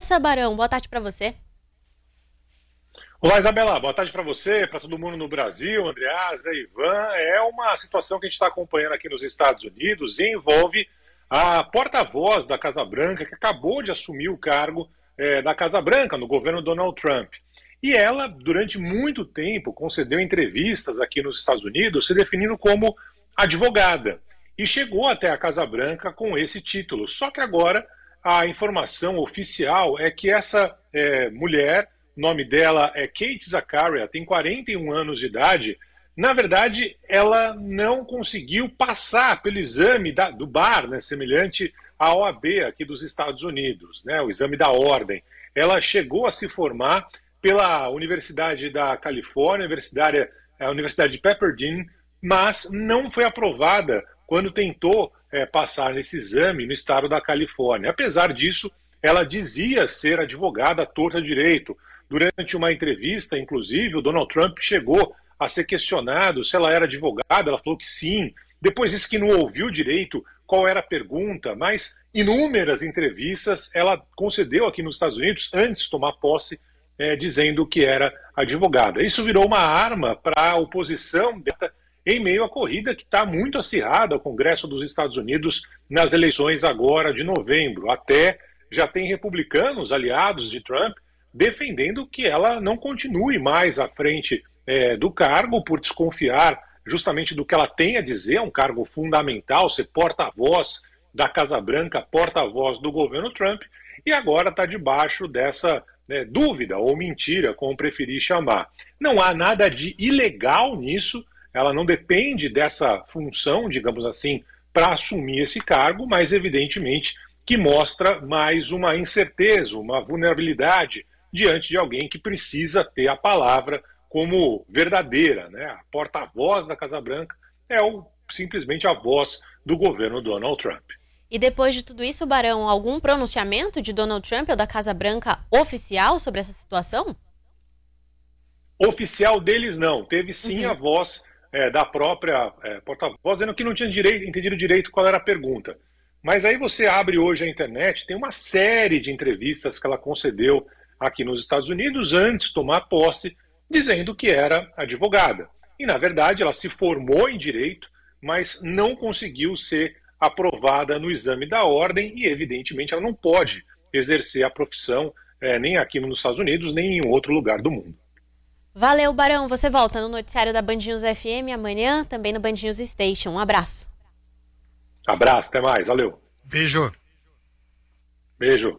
Essa, Barão, boa tarde para você. Olá, Isabela. Boa tarde para você, para todo mundo no Brasil, Andreasa, Ivan. É uma situação que a gente está acompanhando aqui nos Estados Unidos e envolve a porta-voz da Casa Branca, que acabou de assumir o cargo da Casa Branca no governo Donald Trump. E ela, durante muito tempo, concedeu entrevistas aqui nos Estados Unidos, se definindo como advogada. E chegou até a Casa Branca com esse título. Só que agora a informação oficial é que essa mulher, o nome dela é Kate Zakaria, tem 41 anos de idade. Na verdade, ela não conseguiu passar pelo exame do bar, né, semelhante à OAB aqui dos Estados Unidos, né, o exame da ordem. Ela chegou a se formar pela Universidade da Califórnia, a Universidade de Pepperdine, mas não foi aprovada quando tentou passar nesse exame no estado da Califórnia. Apesar disso, ela dizia ser advogada à torta direito. Durante uma entrevista, inclusive, o Donald Trump chegou a ser questionado se ela era advogada, ela falou que sim. Depois disse que não ouviu direito qual era a pergunta, mas inúmeras entrevistas ela concedeu aqui nos Estados Unidos antes de tomar posse, dizendo que era advogada. Isso virou uma arma para a oposição em meio à corrida que está muito acirrada ao Congresso dos Estados Unidos nas eleições agora de novembro. Até já tem republicanos aliados de Trump defendendo que ela não continue mais à frente do cargo por desconfiar justamente do que ela tem a dizer, é um cargo fundamental, ser porta-voz da Casa Branca, porta-voz do governo Trump, e agora está debaixo dessa dúvida ou mentira, como preferir chamar. Não há nada de ilegal nisso, ela não depende dessa função, digamos assim, para assumir esse cargo, mas evidentemente que mostra mais uma incerteza, uma vulnerabilidade diante de alguém que precisa ter a palavra como verdadeira, né? A porta-voz da Casa Branca é simplesmente a voz do governo Donald Trump. E depois de tudo isso, Barão, algum pronunciamento de Donald Trump ou da Casa Branca oficial sobre essa situação? Oficial deles não. Teve sim a voz da própria porta-voz, dizendo que não tinha entendido direito qual era a pergunta. Mas aí você abre hoje a internet, tem uma série de entrevistas que ela concedeu aqui nos Estados Unidos antes de tomar posse, dizendo que era advogada. E, na verdade, ela se formou em direito, mas não conseguiu ser aprovada no exame da ordem e, evidentemente, ela não pode exercer a profissão nem aqui nos Estados Unidos, nem em outro lugar do mundo. Valeu, Barão. Você volta no noticiário da Band News FM amanhã, também no Band News Station. Um abraço. Abraço, até mais. Valeu. Beijo. Beijo.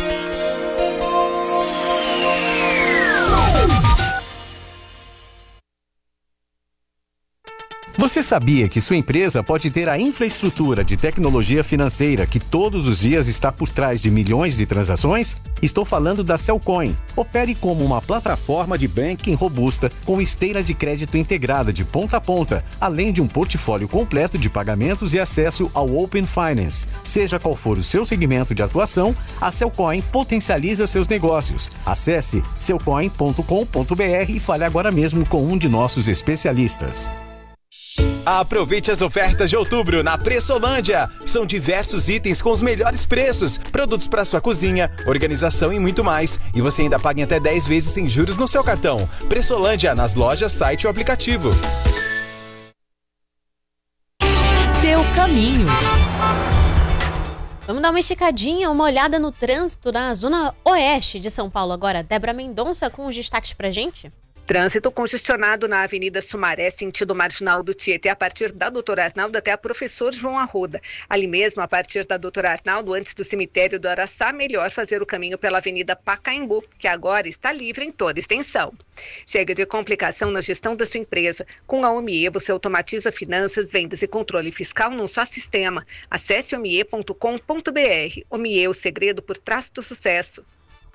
Você sabia que sua empresa pode ter a infraestrutura de tecnologia financeira que todos os dias está por trás de milhões de transações? Estou falando da Cellcoin. Opere como uma plataforma de banking robusta com esteira de crédito integrada de ponta a ponta, além de um portfólio completo de pagamentos e acesso ao Open Finance. Seja qual for o seu segmento de atuação, a Cellcoin potencializa seus negócios. Acesse cellcoin.com.br e fale agora mesmo com um de nossos especialistas. Aproveite as ofertas de outubro na Pressolândia. São diversos itens com os melhores preços, produtos para sua cozinha, organização e muito mais. E você ainda paga em até 10 vezes sem juros no seu cartão. Pressolândia, nas lojas, site ou aplicativo. Seu caminho. Vamos dar uma esticadinha, uma olhada no trânsito na zona oeste de São Paulo agora. Débora Mendonça com os destaques pra gente. Trânsito congestionado na Avenida Sumaré, sentido marginal do Tietê, a partir da Doutor Arnaldo até a Professor João Arruda. Ali mesmo, a partir da Doutor Arnaldo, antes do cemitério do Araçá, melhor fazer o caminho pela Avenida Pacaembu, que agora está livre em toda extensão. Chega de complicação na gestão da sua empresa. Com a OMIE, você automatiza finanças, vendas e controle fiscal num só sistema. Acesse omie.com.br. OMIE, o segredo por trás do sucesso.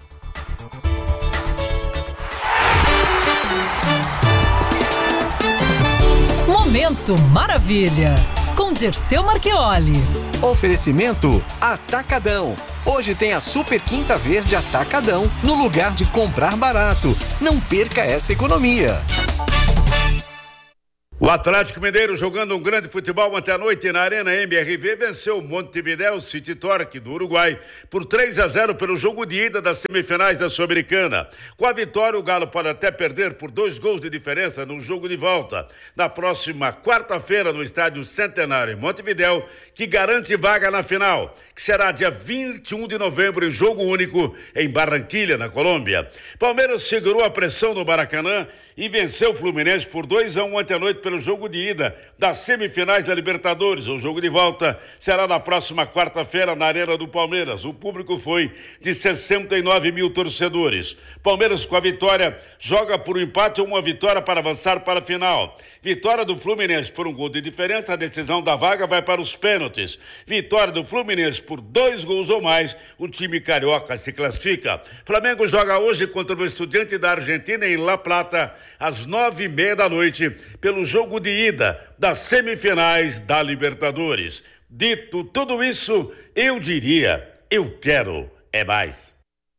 Momento Maravilha, com Dirceu Marchioli. Oferecimento Atacadão. Hoje tem a Super Quinta Verde Atacadão, no lugar de comprar barato. Não perca essa economia. O Atlético Mineiro, jogando um grande futebol ontem à noite na Arena MRV, venceu o Montevideo City Torque do Uruguai por 3-0 pelo jogo de ida das semifinais da Sul-Americana. Com a vitória, o Galo pode até perder por 2 gols de diferença no jogo de volta, na próxima quarta-feira no Estádio Centenário em Montevideo, que garante vaga na final, que será dia 21 de novembro em jogo único em Barranquilha, na Colômbia. Palmeiras segurou a pressão no Maracanã e venceu o Fluminense por 2-1 ontem à noite pelo jogo de ida das semifinais da Libertadores. O jogo de volta será na próxima quarta-feira na Arena do Palmeiras. O público foi de 69 mil torcedores. Palmeiras, com a vitória, joga por um empate ou uma vitória para avançar para a final. Vitória do Fluminense por 1 gol de diferença, a decisão da vaga vai para os pênaltis. Vitória do Fluminense por 2 gols ou mais, o time carioca se classifica. Flamengo joga hoje contra o Estudiante da Argentina em La Plata, às 9:30 da noite, pelo jogo de ida das semifinais da Libertadores. Dito tudo isso, eu diria, eu quero é mais.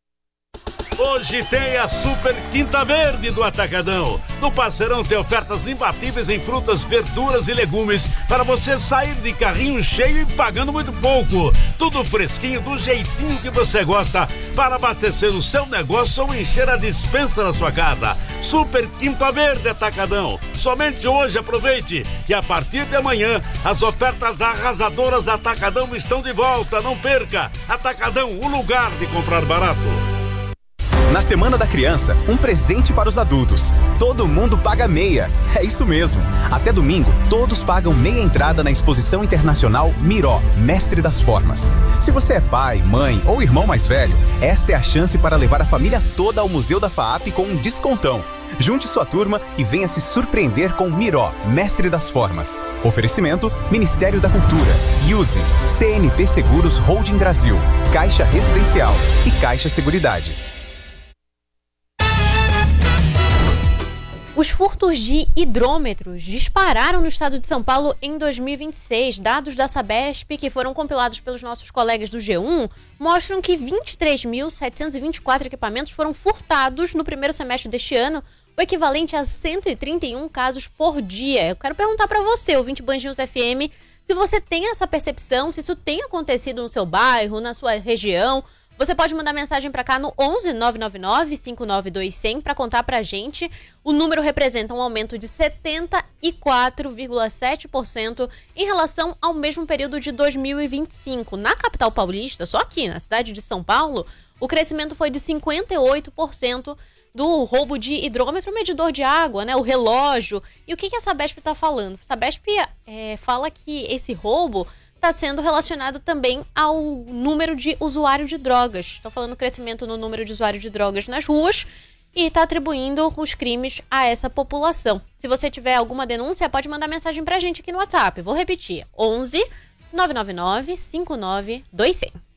Hoje tem a Super Quinta Verde do Atacadão. No Parceirão tem ofertas imbatíveis em frutas, verduras e legumes para você sair de carrinho cheio e pagando muito pouco. Tudo fresquinho, do jeitinho que você gosta, para abastecer o seu negócio ou encher a despensa da sua casa. Super Quinta Verde Atacadão. Somente hoje aproveite que a partir de amanhã as ofertas arrasadoras Atacadão estão de volta. Não perca. Atacadão, o lugar de comprar barato. Na Semana da Criança, um presente para os adultos. Todo mundo paga meia. É isso mesmo. Até domingo, todos pagam meia entrada na Exposição Internacional Miró, Mestre das Formas. Se você é pai, mãe ou irmão mais velho, esta é a chance para levar a família toda ao Museu da FAAP com um descontão. Junte sua turma e venha se surpreender com Miró, Mestre das Formas. Oferecimento, Ministério da Cultura, Use, CNP Seguros Holding Brasil, Caixa Residencial e Caixa Seguridade. Os furtos de hidrômetros dispararam no estado de São Paulo em 2026. Dados da Sabesp, que foram compilados pelos nossos colegas do G1, mostram que 23.724 equipamentos foram furtados no primeiro semestre deste ano, o equivalente a 131 casos por dia. Eu quero perguntar para você, ouvinte Band News FM, se você tem essa percepção, se isso tem acontecido no seu bairro, na sua região. Você pode mandar mensagem para cá no 11 999 592 100 para contar pra gente. O número representa um aumento de 74,7% em relação ao mesmo período de 2025. Na capital paulista, só aqui na cidade de São Paulo, o crescimento foi de 58% do roubo de hidrômetro, medidor de água, né, o relógio. E o que a Sabesp está falando? A Sabesp fala que esse roubo está sendo relacionado também ao número de usuários de drogas. Estou falando crescimento no número de usuários de drogas nas ruas e está atribuindo os crimes a essa população. Se você tiver alguma denúncia, pode mandar mensagem para a gente aqui no WhatsApp. Vou repetir, 11 999 592 100.